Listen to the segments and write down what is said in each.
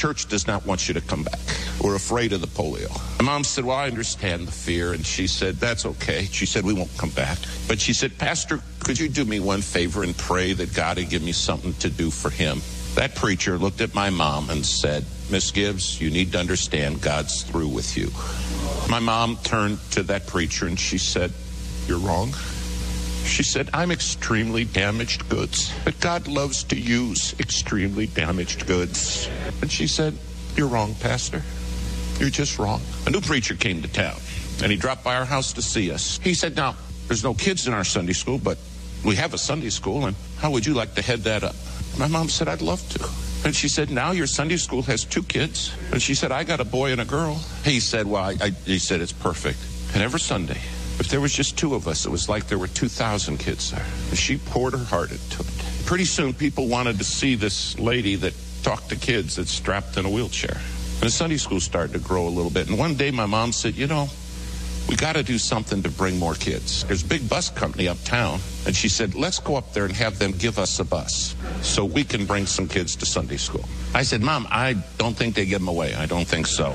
church does not want you to come back. We're afraid of the polio. My mom said, well, I understand the fear. And she said, that's okay. She said, we won't come back. But she said, Pastor, could you do me one favor and pray that God would give me something to do for him? That preacher looked at my mom and said, Miss Gibbs, you need to understand God's through with you. My mom turned to that preacher and she said, you're wrong. She said, I'm extremely damaged goods, but God loves to use extremely damaged goods. And she said, you're wrong, Pastor. You're just wrong. A new preacher came to town, and he dropped by our house to see us. He said, now, there's no kids in our Sunday school, but we have a Sunday school, and how would you like to head that up? My mom said, I'd love to. And she said, now your Sunday school has 2 kids. And she said, I got a boy and a girl. He said, well, he said, it's perfect. And every Sunday, if there was just 2 of us, it was like there were 2,000 kids there. And she poured her heart into it. Pretty soon, people wanted to see this lady that talked to kids that's strapped in a wheelchair. And the Sunday school started to grow a little bit. And one day, my mom said, you know, we got to do something to bring more kids. There's a big bus company uptown. And she said, let's go up there and have them give us a bus so we can bring some kids to Sunday school. I said, Mom, I don't think they give them away. I don't think so.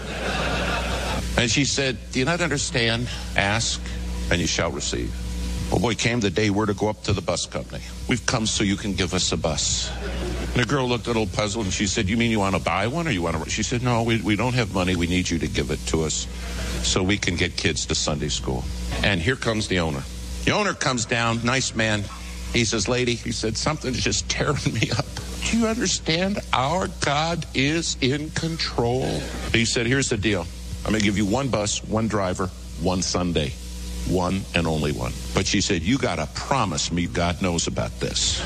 And she said, do you not understand? Ask, and you shall receive. Oh boy, came the day we're to go up to the bus company. We've come so you can give us a bus. And the girl looked a little puzzled, and she said, you mean you want to buy one, or you want to? She said, no, we don't have money. We need you to give it to us so we can get kids to Sunday school. And here comes the owner. The owner comes down, nice man. He says, lady, he said, something's just tearing me up. Do you understand? Our God is in control. He said, here's the deal. I'm going to give you 1 bus, 1 driver, 1 Sunday. 1 and only 1. But she said, you got to promise me God knows about this.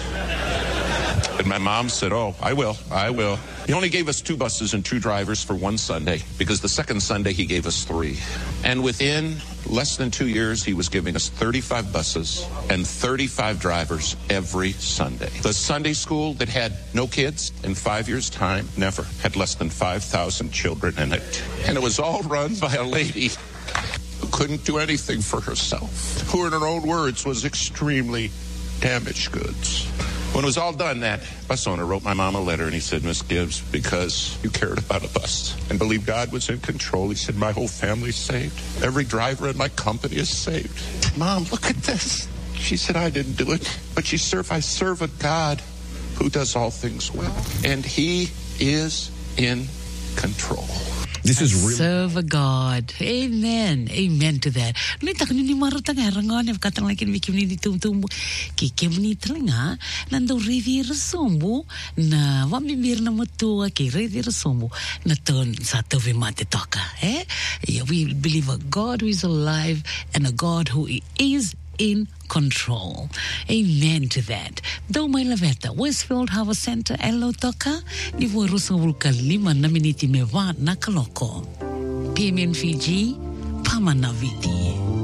And my mom said, oh, I will. He only gave us 2 buses and 2 drivers for 1 Sunday, because the second Sunday he gave us 3. And within less than 2 years, he was giving us 35 buses and 35 drivers every Sunday. The Sunday school that had no kids in 5 years' time never had less than 5,000 children in it. And it was all run by a lady who couldn't do anything for herself, who in her own words was extremely damaged goods. When it was all done, that bus owner wrote my mom a letter, and he said, Miss Gibbs, because you cared about a bus and believed God was in control, he said, my whole family's saved. Every driver in my company is saved. Mom, look at this. She said, I didn't do it, but I serve a God who does all things well, and he is in control. This is really serve a God. Amen. Amen to that. Nita kani ni marutang harangon if katang like in wiki ni tumtumbu kikim ni tlinga nando revi resombu na wamimir na mutua ki revi resombu na ton sa tovi mate toka. We believe a God who is alive and a God who is in control. Amen to that. Do may laveta, Westfield Harvest Center, Elo Toka, ni Vorusa Vulkalima na miniti meva na kaloko. PMN Fiji, Pamanaviti.